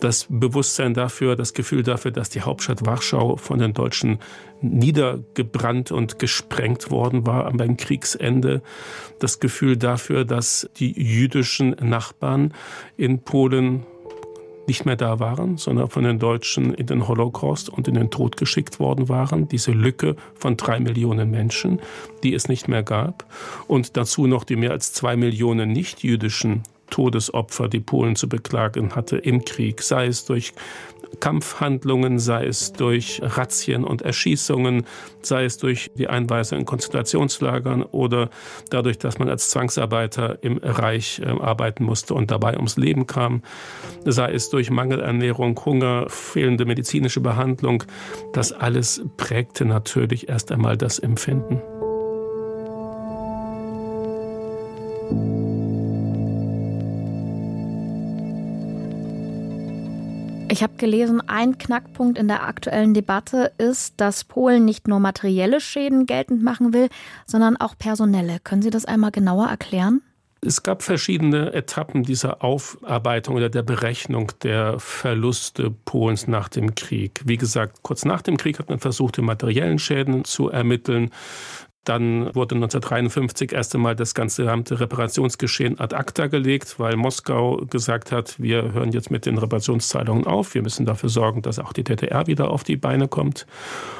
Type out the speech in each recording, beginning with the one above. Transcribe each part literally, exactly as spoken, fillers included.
das Bewusstsein dafür, das Gefühl dafür, dass die Hauptstadt Warschau von den Deutschen niedergebrannt und gesprengt worden war beim Kriegsende. Das Gefühl dafür, dass die jüdischen Nachbarn in Polen nicht mehr da waren, sondern von den Deutschen in den Holocaust und in den Tod geschickt worden waren. Diese Lücke von drei Millionen Menschen, die es nicht mehr gab. Und dazu noch die mehr als zwei Millionen nicht-jüdischen Todesopfer, die Polen zu beklagen hatte im Krieg, sei es durch Kampfhandlungen, sei es durch Razzien und Erschießungen, sei es durch die Einweisung in Konzentrationslagern oder dadurch, dass man als Zwangsarbeiter im Reich äh, arbeiten musste und dabei ums Leben kam, sei es durch Mangelernährung, Hunger, fehlende medizinische Behandlung. Das alles prägte natürlich erst einmal das Empfinden. Ich habe gelesen, ein Knackpunkt in der aktuellen Debatte ist, dass Polen nicht nur materielle Schäden geltend machen will, sondern auch personelle. Können Sie das einmal genauer erklären? Es gab verschiedene Etappen dieser Aufarbeitung oder der Berechnung der Verluste Polens nach dem Krieg. Wie gesagt, kurz nach dem Krieg hat man versucht, die materiellen Schäden zu ermitteln. Dann wurde neunzehnhundertdreiundfünfzig erst einmal das ganze gesamte Reparationsgeschehen ad acta gelegt, weil Moskau gesagt hat, wir hören jetzt mit den Reparationszahlungen auf, wir müssen dafür sorgen, dass auch die D D R wieder auf die Beine kommt.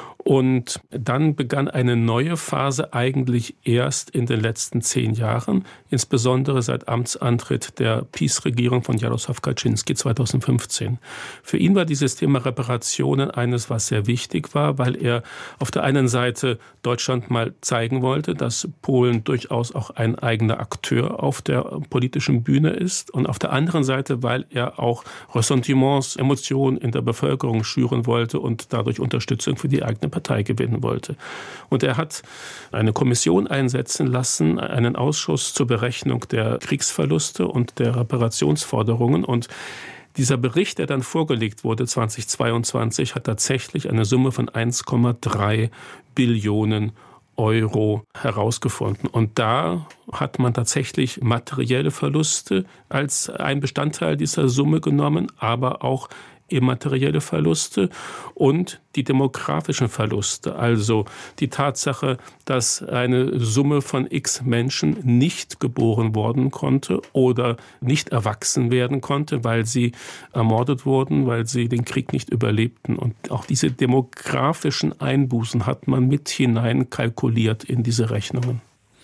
Und dann begann eine neue Phase eigentlich erst in den letzten zehn Jahren, insbesondere seit Amtsantritt der PiS-Regierung von Jarosław Kaczynski zweitausendfünfzehn. Für ihn war dieses Thema Reparationen eines, was sehr wichtig war, weil er auf der einen Seite Deutschland mal zeigen wollte, dass Polen durchaus auch ein eigener Akteur auf der politischen Bühne ist und auf der anderen Seite, weil er auch Ressentiments, Emotionen in der Bevölkerung schüren wollte und dadurch Unterstützung für die eigene Partei gewinnen wollte. Und er hat eine Kommission einsetzen lassen, einen Ausschuss zur Berechnung der Kriegsverluste und der Reparationsforderungen. Und dieser Bericht, der dann vorgelegt wurde zweitausendzweiundzwanzig, hat tatsächlich eine Summe von eins Komma drei Billionen Euro herausgefunden. Und da hat man tatsächlich materielle Verluste als ein Bestandteil dieser Summe genommen, aber auch immaterielle Verluste und die demografischen Verluste, also die Tatsache, dass eine Summe von x Menschen nicht geboren worden konnte oder nicht erwachsen werden konnte, weil sie ermordet wurden, weil sie den Krieg nicht überlebten. Und auch diese demografischen Einbußen hat man mit hineinkalkuliert in diese Rechnungen.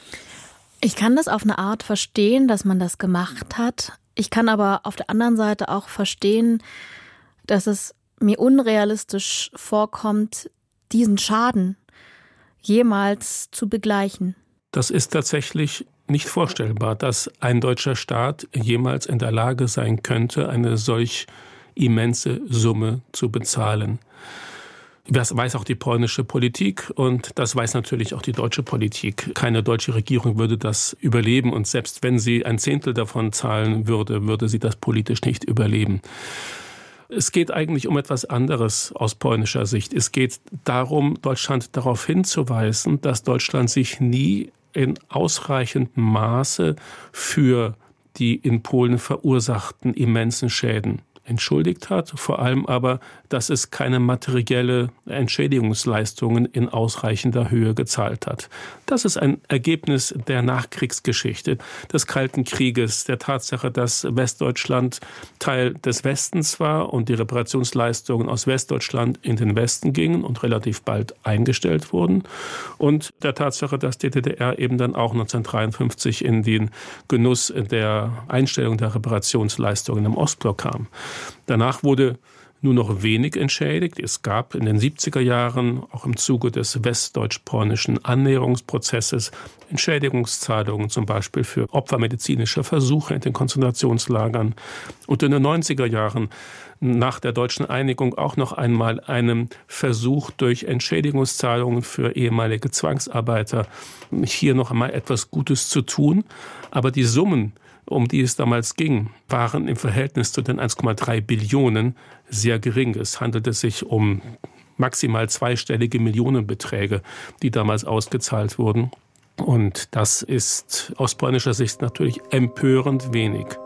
Ich kann das auf eine Art verstehen, dass man das gemacht hat. Ich kann aber auf der anderen Seite auch verstehen, dass es mir unrealistisch vorkommt, diesen Schaden jemals zu begleichen. Das ist tatsächlich nicht vorstellbar, dass ein deutscher Staat jemals in der Lage sein könnte, eine solch immense Summe zu bezahlen. Das weiß auch die polnische Politik und das weiß natürlich auch die deutsche Politik. Keine deutsche Regierung würde das überleben und selbst wenn sie ein Zehntel davon zahlen würde, würde sie das politisch nicht überleben. Es geht eigentlich um etwas anderes aus polnischer Sicht. Es geht darum, Deutschland darauf hinzuweisen, dass Deutschland sich nie in ausreichendem Maße für die in Polen verursachten immensen Schäden entschuldigt hat, vor allem aber, dass es keine materielle Entschädigungsleistungen in ausreichender Höhe gezahlt hat. Das ist ein Ergebnis der Nachkriegsgeschichte, des Kalten Krieges, der Tatsache, dass Westdeutschland Teil des Westens war und die Reparationsleistungen aus Westdeutschland in den Westen gingen und relativ bald eingestellt wurden und der Tatsache, dass die D D R eben dann auch neunzehnhundertdreiundfünfzig in den Genuss der Einstellung der Reparationsleistungen im Ostblock kam. Danach wurde nur noch wenig entschädigt. Es gab in den siebziger Jahren, auch im Zuge des westdeutsch-polnischen Annäherungsprozesses, Entschädigungszahlungen zum Beispiel für Opfer medizinischer Versuche in den Konzentrationslagern. Und in den neunziger Jahren, nach der deutschen Einigung, auch noch einmal einem Versuch durch Entschädigungszahlungen für ehemalige Zwangsarbeiter, hier noch einmal etwas Gutes zu tun. Aber die Summen, um die es damals ging, waren im Verhältnis zu den eins Komma drei Billionen sehr gering. Es handelte sich um maximal zweistellige Millionenbeträge, die damals ausgezahlt wurden. Und das ist aus polnischer Sicht natürlich empörend wenig.